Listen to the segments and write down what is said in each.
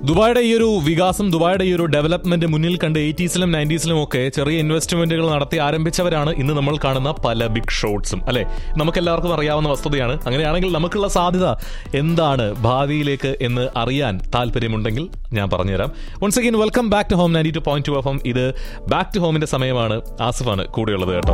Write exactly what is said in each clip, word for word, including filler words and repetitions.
ദുബായിയുടെ ഈ ഒരു വികാസം, ദുബായിയുടെ ഈ ഒരു ഡെവലപ്മെന്റ് മുന്നിൽ കണ്ട് എയ്റ്റീസിലും നയൻറ്റീസിലും ഒക്കെ ചെറിയ ഇൻവെസ്റ്റ്മെന്റുകൾ നടത്തി ആരംഭിച്ചവരാണ് ഇന്ന് നമ്മൾ കാണുന്ന പല ബിഗ് ഷോട്ട്സും അല്ലെ. നമുക്കെല്ലാവർക്കും അറിയാവുന്ന വസ്തുതയാണ്. അങ്ങനെയാണെങ്കിൽ നമുക്കുള്ള സാധ്യത എന്താണ് ഭാവിയിലേക്ക് എന്ന് അറിയാൻ താല്പര്യമുണ്ടെങ്കിൽ ഞാൻ പറഞ്ഞുതരാം. Once again welcome back to home ninety two point two F M. ഇത് ബാക്ക് ടു ഹോമിന്റെ സമയമാണ്. ആസിഫാണ് കൂടെയുള്ളത് കേട്ടോ.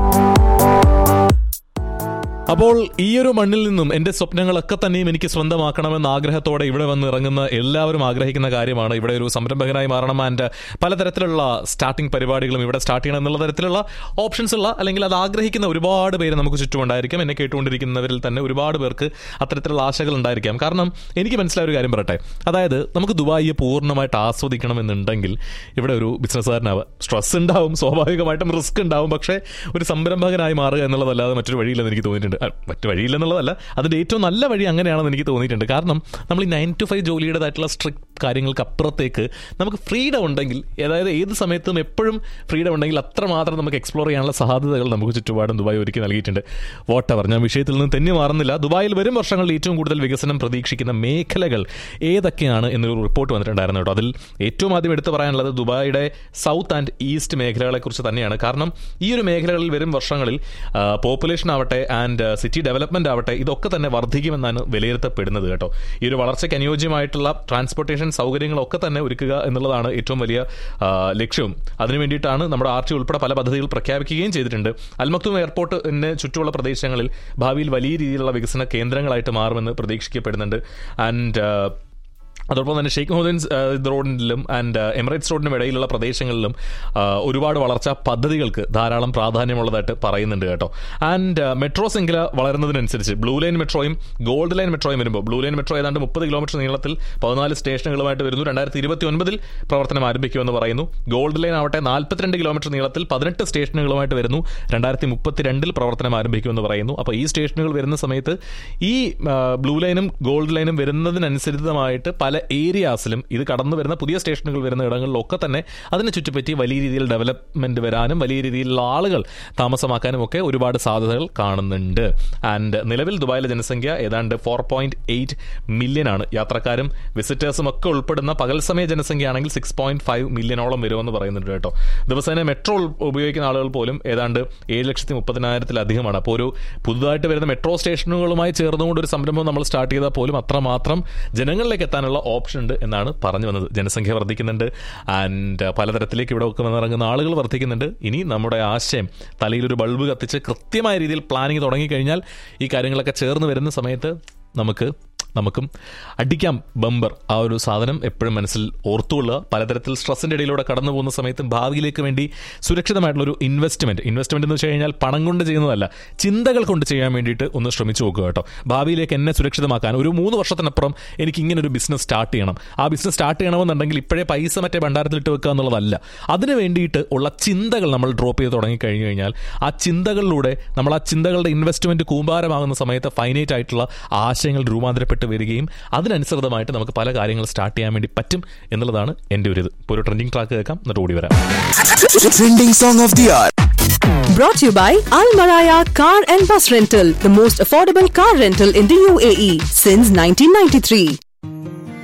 അപ്പോൾ ഈ ഒരു മണ്ണിൽ നിന്നും എൻ്റെ സ്വപ്നങ്ങളൊക്കെ തന്നെയും എനിക്ക് സ്വന്തമാക്കണമെന്ന ആഗ്രഹത്തോടെ ഇവിടെ വന്ന് ഇറങ്ങുന്ന എല്ലാവരും ആഗ്രഹിക്കുന്ന കാര്യമാണ് ഇവിടെ ഒരു സംരംഭകനായി മാറണം. ആൻഡ് പലതരത്തിലുള്ള സ്റ്റാർട്ടിംഗ് പരിപാടികളും ഇവിടെ സ്റ്റാർട്ട് ചെയ്യണം എന്നുള്ള തരത്തിലുള്ള ഓപ്ഷൻസ് ഉള്ള അല്ലെങ്കിൽ അത് ആഗ്രഹിക്കുന്ന ഒരുപാട് പേര് നമുക്ക് ചുറ്റുമുണ്ടായിരിക്കും. എന്നെ കേട്ടുകൊണ്ടിരിക്കുന്നവരിൽ തന്നെ ഒരുപാട് പേർക്ക് അത്തരത്തിലുള്ള ആശകൾ ഉണ്ടായിരിക്കാം. കാരണം എനിക്ക് മനസ്സിലായ ഒരു കാര്യം പറയട്ടെ, അതായത് നമുക്ക് ദുബായിയെ പൂർണ്ണമായിട്ട് ആസ്വദിക്കണമെന്നുണ്ടെങ്കിൽ ഇവിടെ ഒരു ബിസിനസ്സുകാരനാവുക, സ്ട്രെസ് ഉണ്ടാവും, സ്വാഭാവികമായിട്ടും റിസ്ക് ഉണ്ടാവും. പക്ഷേ ഒരു സംരംഭകനായി മാറുക എന്നുള്ളതല്ലാതെ മറ്റൊരു വഴിയില്ലെന്ന് എനിക്ക് തോന്നിയിട്ടുണ്ട്. മറ്റു വഴിയില്ലെന്നുള്ളതല്ല, അതിൻ്റെ ഏറ്റവും നല്ല വഴി അങ്ങനെയാണെന്ന് എനിക്ക് തോന്നിയിട്ടുണ്ട്. കാരണം നമ്മൾ ഈ നയൻ ടു ഫൈവ് ജോലിയുടേതായിട്ടുള്ള സ്ട്രിക്റ്റ് കാര്യങ്ങൾക്ക് അപ്പുറത്തേക്ക് നമുക്ക് ഫ്രീഡം ഉണ്ടെങ്കിൽ, അതായത് ഏത് സമയത്തും എപ്പോഴും ഫ്രീഡം ഉണ്ടെങ്കിൽ അത്രമാത്രം നമുക്ക് എക്സ്പ്ലോർ ചെയ്യാനുള്ള സാധ്യതകൾ നമുക്ക് ചുറ്റുപാടും ദുബായ് ഒരുക്കി നൽകിയിട്ടുണ്ട്. വോട്ടെവർ, ഞാൻ വിഷയത്തിൽ നിന്ന് തെന്നി മാറുന്നില്ല. ദുബായിൽ വരും വർഷങ്ങളിൽ ഏറ്റവും കൂടുതൽ വികസനം പ്രതീക്ഷിക്കുന്ന മേഖലകൾ ഏതൊക്കെയാണ് എന്നൊരു റിപ്പോർട്ട് വന്നിട്ടുണ്ടായിരുന്നു കേട്ടോ. അതിൽ ഏറ്റവും ആദ്യം എടുത്തു പറയാനുള്ളത് ദുബായിയുടെ സൗത്ത് ആൻഡ് ഈസ്റ്റ് മേഖലകളെക്കുറിച്ച് തന്നെയാണ്. കാരണം ഈ ഒരു മേഖലകളിൽ വരും വർഷങ്ങളിൽ പോപ്പുലേഷൻ ആവട്ടെ ആൻഡ് സിറ്റി ഡെവലപ്മെന്റ് ആവട്ടെ, ഇതൊക്കെ തന്നെ വർദ്ധിക്കുമെന്നാണ് വിലയിരുത്തപ്പെടുന്നത് കേട്ടോ. ഈ ഒരു വളർച്ചയ്ക്ക് അനുയോജ്യമായിട്ടുള്ള ട്രാൻസ്പോർട്ടേഷൻ സൗകര്യങ്ങളൊക്കെ തന്നെ ഒരുക്കുക എന്നുള്ളതാണ് ഏറ്റവും വലിയ ലക്ഷ്യവും. അതിനു വേണ്ടിയിട്ടാണ് നമ്മുടെ ആർച്ചി ഉൾപ്പെടെ പല പദ്ധതികൾ പ്രഖ്യാപിക്കുകയും ചെയ്തിട്ടുണ്ട്. അൽമക്തൂം എയർപോർട്ടിന് ചുറ്റുമുള്ള പ്രദേശങ്ങളിൽ ഭാവിയിൽ വലിയ രീതിയിലുള്ള വികസന കേന്ദ്രങ്ങളായിട്ട് മാറുമെന്ന് പ്രതീക്ഷിക്കപ്പെടുന്നുണ്ട്. ആൻഡ് അതോടൊപ്പം തന്നെ ഷെയ്ഖ് മുഹമ്മദ് റോഡിലും ആൻഡ് എമിറേറ്റ്സ് റോഡിനും ഇടയിലുള്ള പ്രദേശങ്ങളിലും ഒരുപാട് വളർച്ചാ പദ്ധതികൾക്ക് ധാരാളം പ്രാധാന്യമുള്ളതായിട്ട് പറയുന്നുണ്ട് കേട്ടോ. ആൻഡ് മെട്രോ ശൃംഖല വളരുന്നതിനനുസരിച്ച് ബ്ലൂ ലൈൻ മെട്രോയും ഗോൾഡ് ലൈൻ മെട്രോയും വരുമ്പോൾ, ബ്ലൂ ലൈൻ മെട്രോ ഏതാണ്ട് മുപ്പത് കിലോമീറ്റർ നീളത്തിൽ പതിനാല് സ്റ്റേഷനുകളുമായിട്ട് വരുന്നു. രണ്ടായിരത്തി ഇരുപത്തി ഒൻപതിൽ പ്രവർത്തനം ആരംഭിക്കുമെന്ന് പറയുന്നു. ഗോൾഡ് ലൈൻ ആവട്ടെ നാൽപ്പത്തിരണ്ട് കിലോമീറ്റർ നീളത്തിൽ പതിനെട്ട് സ്റ്റേഷനുകളുമായിട്ട് വരുന്നു. രണ്ടായിരത്തി മുപ്പത്തിരണ്ടിൽ പ്രവർത്തനം ആരംഭിക്കുമെന്ന് പറയുന്നു. അപ്പോൾ ഈ സ്റ്റേഷനുകൾ വരുന്ന സമയത്ത് ഈ ബ്ലൂ ലൈനും ഗോൾഡ് ലൈനും വരുന്നതിനനുസരിതമായിട്ട് പല ഏരിയാസിലും ഇത് കടന്നു വരുന്ന പുതിയ സ്റ്റേഷനുകൾ വരുന്ന ഇടങ്ങളിലൊക്കെ തന്നെ അതിനെ ചുറ്റിപ്പറ്റി വലിയ രീതിയിൽ ഡെവലപ്മെന്റ് വരാനും വലിയ രീതിയിലുള്ള ആളുകൾ താമസമാക്കാനും ഒക്കെ ഒരുപാട് സാധ്യതകൾ കാണുന്നുണ്ട്. ആൻഡ് നിലവിൽ ദുബായിലെ ജനസംഖ്യ ഏതാണ്ട് ഫോർ പോയിന്റ് എയ്റ്റ് മില്യൺ ആണ്. യാത്രക്കാരും വിസിറ്റേഴ്സും ഒക്കെ ഉൾപ്പെടുന്ന പകൽ സമയ ജനസംഖ്യ ആണെങ്കിൽ സിക്സ് പോയിന്റ് ഫൈവ് മില്യണോളം വരുമെന്ന് പറയുന്നുണ്ട് കേട്ടോ. ദിവസേന മെട്രോ ഉപയോഗിക്കുന്ന ആളുകൾ പോലും ഏതാണ്ട് ഏഴ് ലക്ഷത്തി മുപ്പതിനായിരത്തിലധികമാണ്. അപ്പോൾ ഒരു പുതുതായിട്ട് വരുന്ന മെട്രോ സ്റ്റേഷനുകളുമായി ചേർന്നുകൊണ്ട് ഒരു സംരംഭം നമ്മൾ സ്റ്റാർട്ട് ചെയ്താൽ പോലും അത്രമാത്രം ജനങ്ങളിലേക്ക് എത്താനുള്ള ഓപ്ഷൻ ഉണ്ട് എന്നാണ് പറഞ്ഞു വന്നത്. ജനസംഖ്യ വർദ്ധിക്കുന്നുണ്ട് ആൻഡ് പലതരത്തിലേക്ക് ഇവിടെ ഒക്കെ വന്നിറങ്ങുന്ന ആളുകൾ വർദ്ധിക്കുന്നുണ്ട്. ഇനി നമ്മുടെ ആശയം തലയിലൊരു ബൾബ് കത്തിച്ച് കൃത്യമായ രീതിയിൽ പ്ലാനിങ് തുടങ്ങിക്കഴിഞ്ഞാൽ ഈ കാര്യങ്ങളൊക്കെ ചേർന്ന് വരുന്ന സമയത്ത് നമുക്ക് നമുക്കും അടിക്കാം ബമ്പർ. ആ ഒരു സാധനം എപ്പോഴും മനസ്സിൽ ഓർത്തുകൊള്ളുക. പലതരത്തിൽ സ്ട്രെസ്സിൻ്റെ ഇടയിലൂടെ കടന്നു പോകുന്ന സമയത്ത് ഭാവിയിലേക്ക് വേണ്ടി സുരക്ഷിതമായിട്ടുള്ളൊരു ഇൻവെസ്റ്റ്മെൻറ്റ് ഇൻവെസ്റ്റ്മെൻറ്റ് എന്ന് വെച്ച് കഴിഞ്ഞാൽ പണം കൊണ്ട് ചെയ്യുന്നതല്ല, ചിന്തകൾ കൊണ്ട് ചെയ്യാൻ വേണ്ടിയിട്ട് ഒന്ന് ശ്രമിച്ചു നോക്കുക കേട്ടോ. ഭാവിയിലേക്ക് എന്നെ സുരക്ഷിതമാക്കാൻ ഒരു മൂന്ന് വർഷത്തിനപ്പുറം എനിക്ക് ഇങ്ങനെ ഒരു ബിസിനസ് സ്റ്റാർട്ട് ചെയ്യണം, ആ ബിസിനസ് സ്റ്റാർട്ട് ചെയ്യണമെന്നുണ്ടെങ്കിൽ ഇപ്പോഴേ പൈസ മറ്റേ ഭണ്ഡാരത്തിലിട്ട് വെക്കുക എന്നുള്ളതല്ല. അതിന് വേണ്ടിയിട്ട് ഉള്ള ചിന്തകൾ നമ്മൾ ഡ്രോപ്പ് ചെയ്ത് തുടങ്ങി കഴിഞ്ഞു കഴിഞ്ഞാൽ ആ ചിന്തകളിലൂടെ നമ്മൾ ആ ചിന്തകളുടെ ഇൻവെസ്റ്റ്മെൻറ്റ് കൂമ്പാരമാകുന്ന സമയത്ത് ഫൈനൈറ്റ് ആയിട്ടുള്ള ആശയങ്ങൾ രൂപാന്തരപ്പെട്ട് വരികയും അതിനനുസൃതമായിട്ട് നമുക്ക് പല കാര്യങ്ങൾ സ്റ്റാർട്ട് ചെയ്യാൻ വേണ്ടി പറ്റും എന്നുള്ളതാണ് എൻ്റെ ഒരു ഇത്. ഇപ്പോൾ ഒരു ട്രെൻഡിങ് ട്രാക്ക് കേൾക്കാം, എന്നിട്ട് ഓടി വരാം. Trending song of the hour. Brought to you by Al Maraya Car and Bus Rental, the most affordable car rental in the U A E since nineteen ninety-three.